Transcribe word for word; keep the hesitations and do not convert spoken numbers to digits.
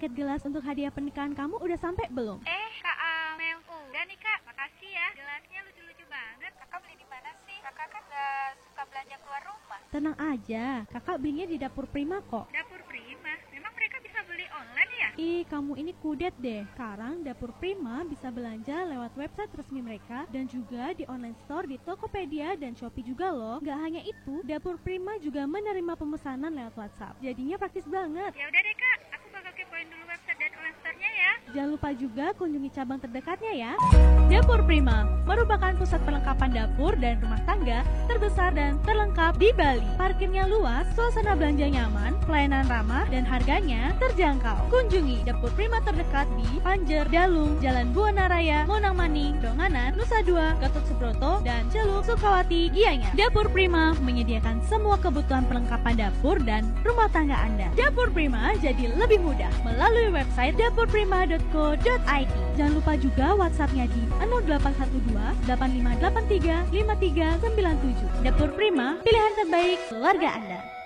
paket gelas untuk hadiah pernikahan kamu udah sampai belum? Eh, Kak Amel, udah nih Kak, makasih ya. Gelasnya lucu-lucu banget. Kakak beli di mana sih? Kakak kan gak suka belanja keluar rumah. Tenang aja, kakak belinya di Dapur Prima kok. Dapur Prima? Memang mereka bisa beli online ya? Ih, kamu ini kudet deh. Sekarang Dapur Prima bisa belanja lewat website resmi mereka dan juga di online store di Tokopedia dan Shopee juga loh. Gak hanya itu, Dapur Prima juga menerima pemesanan lewat WhatsApp. Jadinya praktis banget. Ya udah deh Kak, aku bakal kepoin dulu website dan online store-nya ya. Jangan lupa juga kunjungi cabang terdekatnya ya. Dapur Prima merupakan pusat perlengkapan dapur dan rumah tangga terbesar dan terlengkap di Bali. Parkirnya luas, suasana belanja nyaman, pelayanan ramah, dan harganya terjangkau. Kunjungi Dapur Prima terdekat di Panjer, Dalung, Jalan Buana Raya, Monang Maning, Donganan, Nusa Dua, Gatot Subroto, dan Celuk, Sukawati, Gianyar. Dapur Prima menyediakan semua kebutuhan perlengkapan dapur dan rumah tangga Anda. Dapur Prima jadi lebih mudah melalui website dapur prima dot co dot i d. Jangan lupa juga WhatsApp-nya di nol delapan satu dua delapan lima delapan tiga lima tiga sembilan tujuh. Dapur Prima, pilihan terbaik keluarga Anda.